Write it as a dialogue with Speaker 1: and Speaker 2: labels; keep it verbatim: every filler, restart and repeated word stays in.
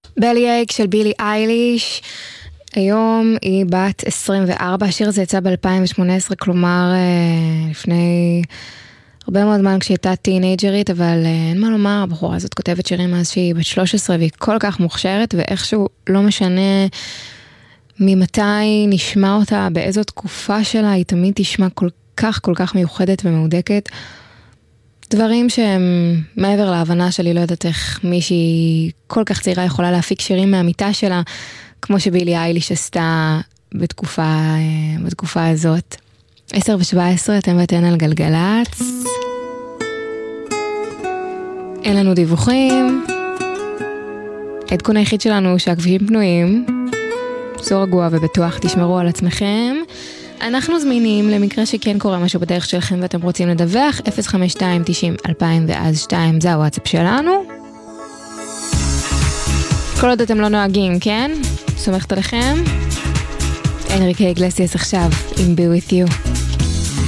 Speaker 1: בלי אייק של בילי אייליש, היום היא בת עשרים וארבע, השיר הזה יצא ב-אלפיים ושמונה עשרה, כלומר לפני הרבה מאוד זמן כשהיא הייתה טינאג'רית, אבל אין מה לומר, הבחורה הזאת כותבת שירים מאז שהיא בת שלוש עשרה והיא כל כך מוכשרת, ואיכשהו לא משנה ממתי נשמע אותה, באיזו תקופה שלה, היא תמיד תשמע כל כך כל כך מיוחדת ומהודקת. דברים שהם מעבר להבנה שלי, לא יודעת איך מישהי כל כך צעירה יכולה להפיק שירים מהמיטה שלה, כמו שבילי אייליש עשתה בתקופה, בתקופה הזאת. עשר ושבע עשרה, אתם ואתן על גלגלץ. אין לנו דיווחים. העדכון היחיד שלנו שהכבישים פנויים. סור רגוע ובטוח, תשמרו על עצמכם. אנחנו זמינים למקרה שכן קורה משהו בדרך שלכם ואתם רוצים לדווח, אפס חמש שתיים תשעים אלפיים ואז שתיים, זה הוואטסאפ שלנו. כל עוד אתם לא נוהגים, כן? סומכת עליכם. אנריקה איגלסיאס עכשיו, עם Be With You.